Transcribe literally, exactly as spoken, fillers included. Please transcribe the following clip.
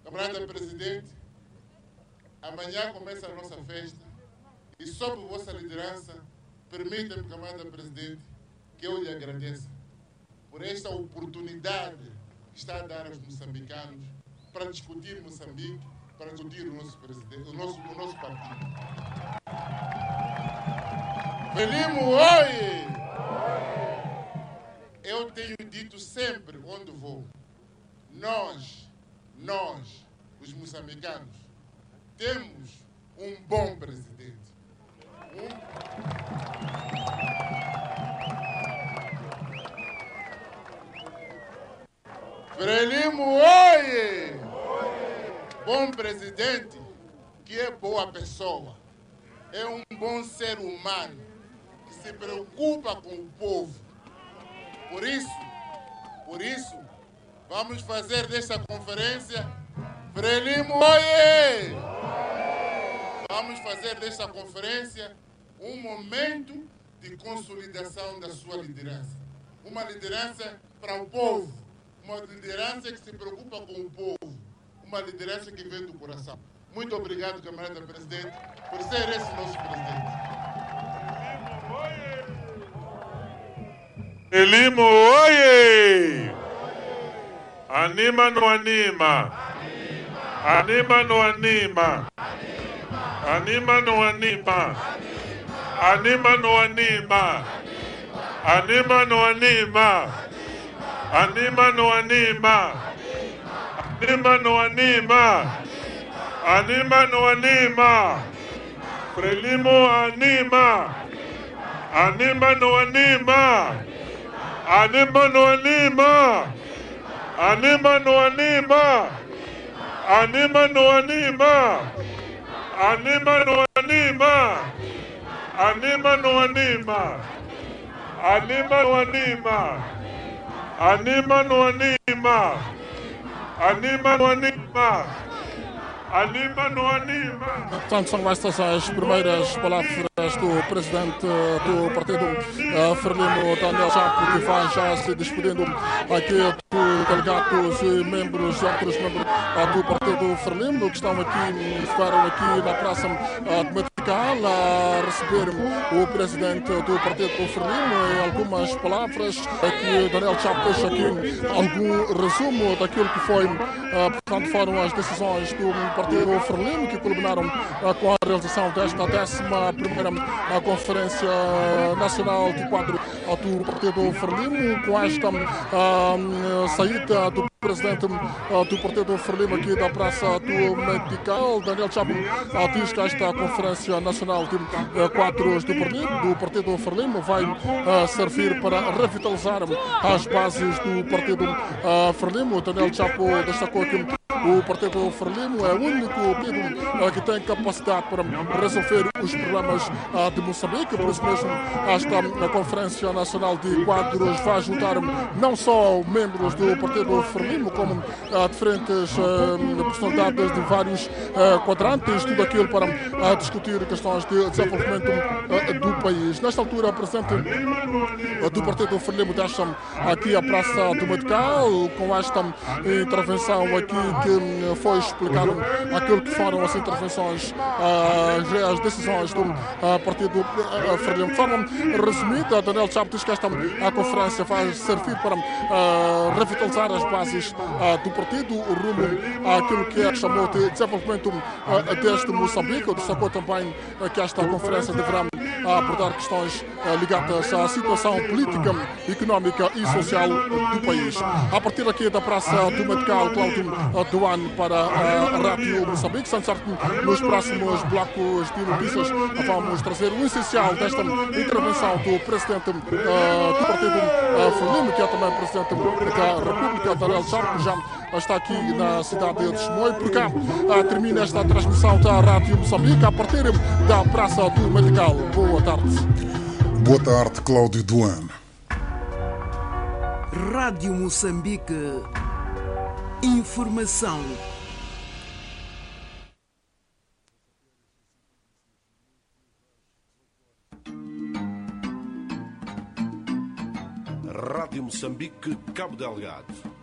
Camarada Presidente, amanhã começa a nossa festa e sob vossa liderança, permita-me, Camarada Presidente, que eu lhe agradeça por esta oportunidade que está a dar aos moçambicanos para discutir Moçambique, para discutir o nosso, presidente, o nosso, o nosso partido. Frelimo, oi! Eu tenho dito sempre onde vou, nós, nós, os moçambicanos, temos um bom presidente. Um... Frelimo, oi! Bom presidente, que é boa pessoa, é um bom ser humano, que se preocupa com o povo. Por isso, por isso, vamos fazer desta conferência, Frelimo, oie! Vamos fazer desta conferência um momento de consolidação da sua liderança. Uma liderança para o povo, uma liderança que se preocupa com o povo, uma liderança que vem do coração. Muito obrigado, camarada presidente, por ser esse nosso presidente. Frelimo, oye! Anima no anima. Anima no anima. Anima no anima. Anima no anima. Anima no anima. Anima no anima. Anima no anima. Anima no anima. Frelimo anima. Anima no anima. Anima no anima. Anima no anima. Anima no anima. Anima no anima. Anima no anima. Anima no anima. Anima no anima. Anima no anima. Anima no anima. Portanto, são estas as primeiras palavras do presidente do partido, uh, Frelimo Daniel Chapo, que vai já se despedindo aqui dos delegados e membros, outros membros uh, do partido Frelimo, que estão aqui, ficaram aqui na Praça uh, de Metical a receber o presidente do partido Frelimo e algumas palavras. Aqui Daniel Chapo deixa aqui algum resumo daquilo que foi, uh, portanto, foram as decisões do partido Frelimo, que culminaram uh, com a realização desta décima primeira a Conferência Nacional de Quadro do Partido Frelimo, com esta uh, saída do presidente uh, do Partido Frelimo aqui da Praça do Metical. Daniel Chapo uh, diz que esta Conferência Nacional de uh, Quadros do Partido, do Partido Frelimo vai uh, servir para revitalizar as bases do Partido uh, Frelimo. Daniel Chapo destacou que o Partido Frelimo é o único partido uh, que tem capacidade para resolver os problemas uh, de Moçambique. Por isso mesmo, esta uh, Conferência Nacional de Quadros vai juntar não só membros do Partido Frelimo, como uh, diferentes uh, personalidades de vários uh, quadrantes, tudo aquilo para uh, discutir questões de desenvolvimento uh, do país. Nesta altura, o presidente uh, do Partido Frelimo deixa aqui a Praça do Metical, com esta intervenção aqui que foi explicado aquilo que foram as intervenções, uh, as decisões do uh, Partido uh, Frelimo. De forma resumida, Daniel Chapo diz que esta a conferência vai servir para uh, revitalizar as bases uh, do partido, o rumo àquilo que é chamou de desenvolvimento uh, deste Moçambique. Destacou também uh, que esta conferência deverá uh, abordar questões uh, ligadas à situação política, económica e social do país. A partir aqui da Praça do Metical, Cláudio uh, Duane para a Rádio Moçambique. Sendo certo, nos próximos blocos de notícias vamos trazer o essencial desta intervenção do presidente uh, do Partido uh, Frelimo, que é também presidente da República, Daniel Chapo, que já está aqui na cidade de Chimoio. Por cá uh, termina esta transmissão da Rádio Moçambique a partir da Praça do Metical. Boa tarde. Boa tarde, Cláudio Duane. Rádio Moçambique. Informação. Rádio Moçambique, Cabo Delgado.